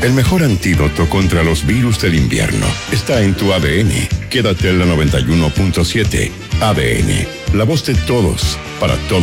El mejor antídoto contra los virus del invierno está en tu ADN. Quédate en la 91.7. ADN, la voz de todos, para todos.